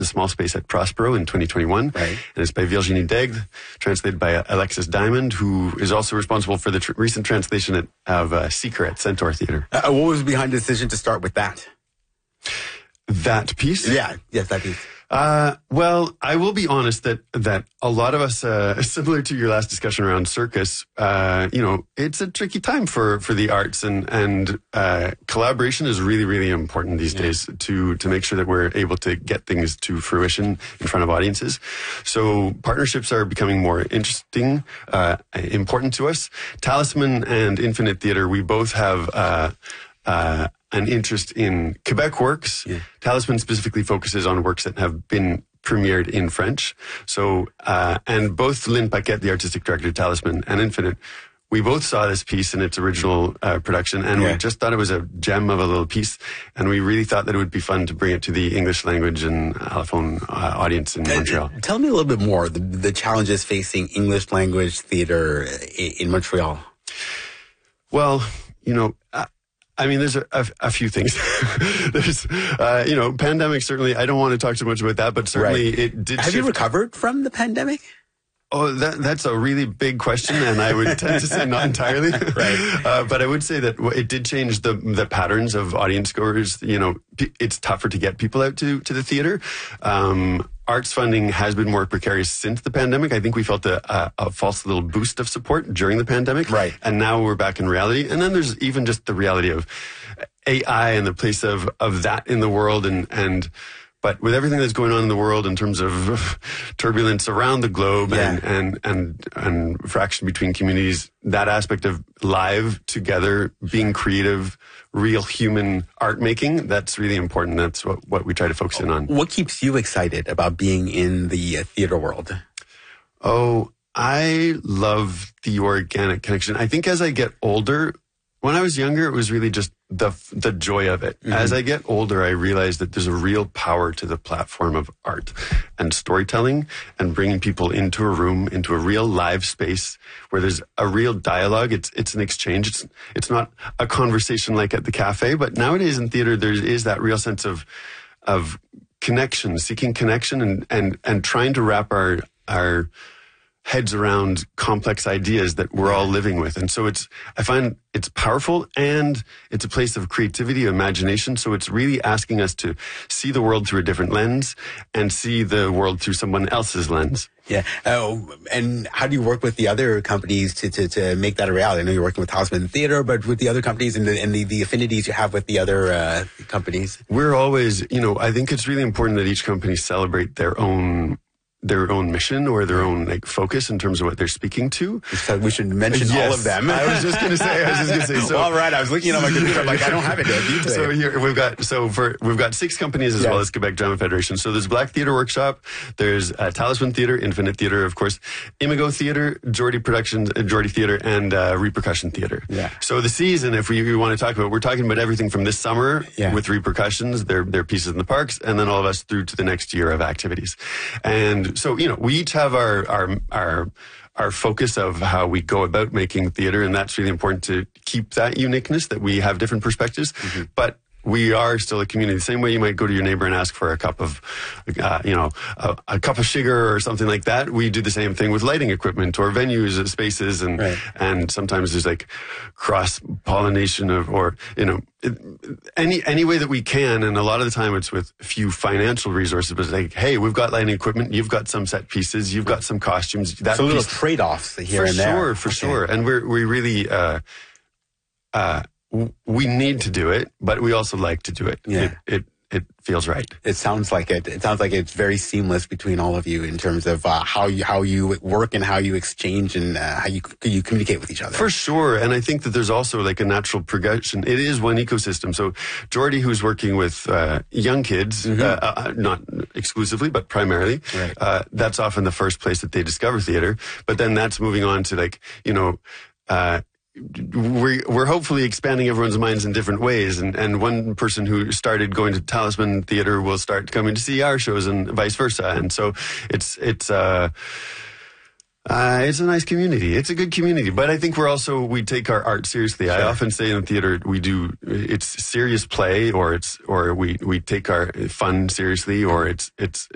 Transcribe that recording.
The Small Space at Prospero in 2021. Right. And it's by Virginie Daigle, translated by Alexis Diamond, who is also responsible for the recent translation of Seeker at Centaur Theatre. What was behind the decision to start with that? That piece? Yes, that piece. Well, I will be honest that a lot of us, similar to your last discussion around circus, it's a tricky time for the arts and collaboration is really, really important these days to make sure that we're able to get things to fruition in front of audiences. So partnerships are becoming more interesting, important to us. Talisman and Infinite Theatre, we both have, an interest in Quebec works. Yeah. Talisman specifically focuses on works that have been premiered in French. So, and both Lynn Paquette, the artistic director of Talisman, and Infinite, we both saw this piece in its original production, and we just thought it was a gem of a little piece, and we really thought that it would be fun to bring it to the English language and allophone audience in Montreal. Tell me a little bit more, the challenges facing English language theater in Montreal. Well, there's a few things. There's, pandemic, certainly, I don't want to talk too much about that, but certainly it did Have you recovered from the pandemic? Oh, that's a really big question, and I would tend to say not entirely. Right. But I would say that it did change the patterns of audience goers. It's tougher to get people out to the theater. Arts funding has been more precarious since the pandemic. I think we felt a false little boost of support during the pandemic. Right. And now we're back in reality. And then there's even just the reality of AI and the place of that in the world but with everything that's going on in the world in terms of turbulence around the globe and fraction between communities, that aspect of live together, being creative, real human art making, that's really important. That's what we try to focus in on. What keeps you excited about being in the theater world? Oh, I love the organic connection. I think as I get older, when I was younger, it was really just the joy of it. Mm-hmm. As I get older, I realize that there's a real power to the platform of art and storytelling and bringing people into a room, into a real live space where there's a real dialogue. It's an exchange. It's not a conversation like at the cafe, but nowadays in theater, there is that real sense of connection, seeking connection and trying to wrap our heads around complex ideas that we're all living with. And so I find it's powerful and it's a place of creativity, imagination. So it's really asking us to see the world through a different lens and see the world through someone else's lens. Yeah. And how do you work with the other companies to make that a reality? I know you're working with Talisman Theatre, but with the other companies and the affinities you have with the other companies? We're always, I think it's really important that each company celebrate their own mission or their own focus in terms of what they're speaking to. So we should mention all of them. I was just going to say. So, all right. I was looking at my computer. I'm like, I don't have it there. So here we've got 6 companies as well as Quebec Drama Federation. So there's Black Theatre Workshop. There's Talisman Theatre, Infinite Theatre, of course, Imago Theatre, Geordie Productions, Geordie Theatre, and Repercussion Theatre. Yeah. So the season, if we want to talk about, we're talking about everything from this summer with Repercussions, their pieces in the parks, and then all of us through to the next year of activities. And so, we each have our focus of how we go about making theater, and that's really important to keep that uniqueness, that we have different perspectives. Mm-hmm. But we are still a community. The same way you might go to your neighbor and ask for a cup of, a cup of sugar or something like that. We do the same thing with lighting equipment or venues, spaces, and sometimes there's cross-pollination or any way that we can. And a lot of the time it's with few financial resources, but it's hey, we've got lighting equipment, you've got some set pieces, you've got some costumes. That's a little trade-offs here and there. For sure. And we really, we need to do it, but we also like to do it. Yeah. It feels right. It sounds like it. It sounds like it's very seamless between all of you in terms of how you work and how you exchange and how you communicate with each other. For sure. And I think that there's also a natural progression. It is one ecosystem. So Geordie, who's working with young kids, not exclusively, but primarily, that's often the first place that they discover theater. But then that's moving on to we're hopefully expanding everyone's minds in different ways, and one person who started going to Talisman Theatre will start coming to see our shows and vice versa. And so it's a nice community. It's a good community, but I think we take our art seriously. Sure. I often say in the theater it's serious play, or we take our fun seriously, or it's